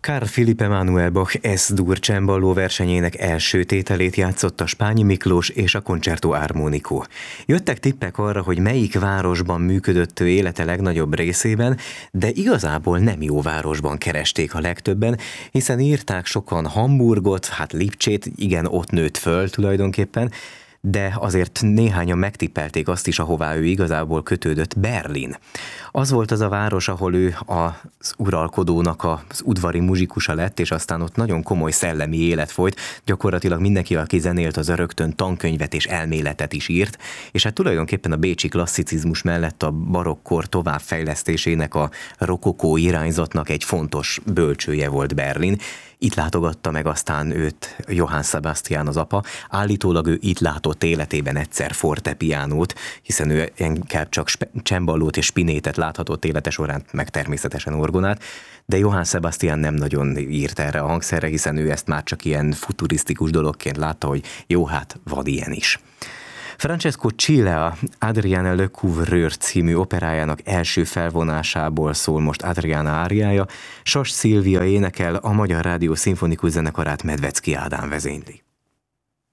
Carl Philipp Emanuel Bach S-dur cemballó versenyének első tételét játszotta Spányi Miklós és a Concerto Armonico. Jöttek tippek arra, hogy melyik városban működött ő élete legnagyobb részében, de igazából nem jó városban keresték a legtöbben, hiszen írták sokan Hamburgot, hát Lipcsét, igen, ott nőtt föl tulajdonképpen, de azért néhányan megtippelték azt is, ahová ő igazából kötődött, Berlin. Az volt az a város, ahol ő az uralkodónak az udvari muzsikusa lett, és aztán ott nagyon komoly szellemi élet folyt. Gyakorlatilag mindenki, aki zenélt, az rögtön tankönyvet és elméletet is írt, és hát tulajdonképpen a bécsi klasszicizmus mellett a barokkor továbbfejlesztésének, a rokokó irányzatnak egy fontos bölcsője volt Berlin. Itt látogatta meg aztán őt Johann Sebastian az apa. Állítólag ő itt látott életében egyszer fortepiánót, hiszen ő inkább csak cemballót és spinétet láthatott élete során, meg természetesen orgonát, de Johann Sebastian nem nagyon írt erre a hangszerre, hiszen ő ezt már csak ilyen futurisztikus dologként látta, hogy jó, hát van ilyen is. Francesco Cilea Adriana Lecouvreur című operájának első felvonásából szól most Adriana áriája. Sas Szilvia énekel, a Magyar Rádió Szimfonikus Zenekarát Medvecki Ádám vezényli.